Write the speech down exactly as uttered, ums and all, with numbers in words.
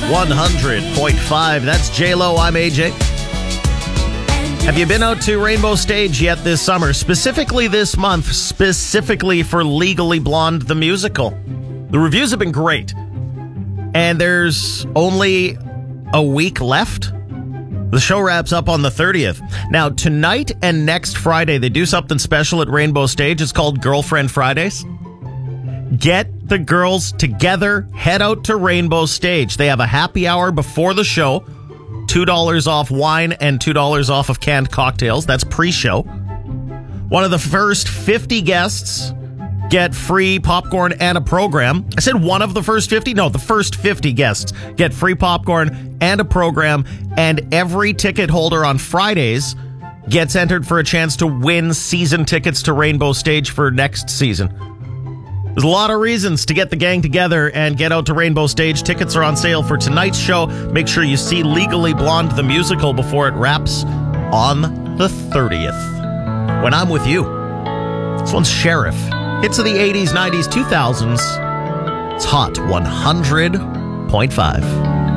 one hundred point five. That's J-Lo. I'm A J. Have you been out to Rainbow Stage yet this summer? Specifically this month, specifically for Legally Blonde, the musical. The reviews have been great. And there's only a week left. The show wraps up on the thirtieth. Now, tonight and next Friday, they do something special at Rainbow Stage. It's called Girlfriend Fridays. Get the girls together. Head out to Rainbow Stage. They have a happy hour before the show. two dollars off wine and two dollars off of canned cocktails. That's pre-show. One of the first fifty guests get free popcorn and a program. I said one of the first fifty? No, the first fifty guests get free popcorn and a program, and every ticket holder on Fridays gets entered for a chance to win season tickets to Rainbow Stage for next season. There's a lot of reasons to get the gang together and get out to Rainbow Stage. Tickets are on sale for tonight's show. Make sure you see Legally Blonde, the musical, before it wraps on the thirtieth. When I'm with you. This one's Sheriff. Hits of the eighties, nineties, two thousands. It's Hot one hundred point five.